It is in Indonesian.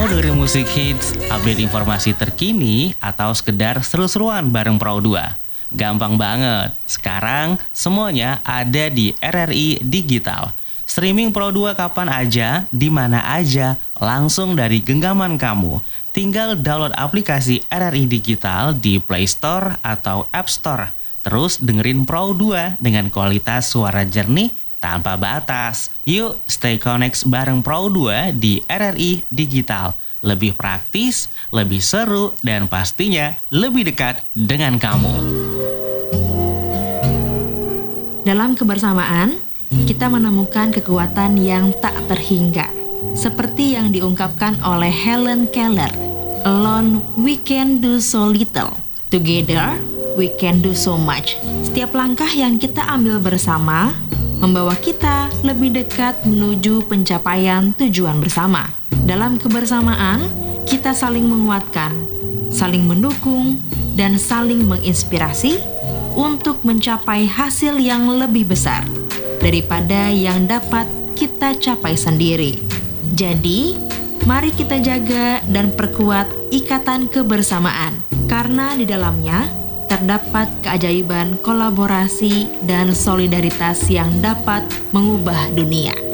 Mau dengerin musik hits, update informasi terkini, atau sekedar seru-seruan bareng Pro 2? Gampang banget. Sekarang semuanya ada di RRI Digital. Streaming Pro 2 kapan aja, di mana aja, langsung dari genggaman kamu. Tinggal download aplikasi RRI Digital di Play Store atau App Store. Terus dengerin Pro 2 dengan kualitas suara jernih tanpa batas. Yuk stay connect bareng Pro 2 di RRI Digital. Lebih praktis, lebih seru, dan pastinya lebih dekat dengan kamu. Dalam kebersamaan, kita menemukan kekuatan yang tak terhingga. Seperti yang diungkapkan oleh Helen Keller, "Alone we can do so little. Together we can do so much." Setiap langkah yang kita ambil bersama membawa kita lebih dekat menuju pencapaian tujuan bersama. Dalam kebersamaan, kita saling menguatkan, saling mendukung, dan saling menginspirasi untuk mencapai hasil yang lebih besar daripada yang dapat kita capai sendiri. Jadi, mari kita jaga dan perkuat ikatan kebersamaan, karena di dalamnya terdapat keajaiban kolaborasi dan solidaritas yang dapat mengubah dunia.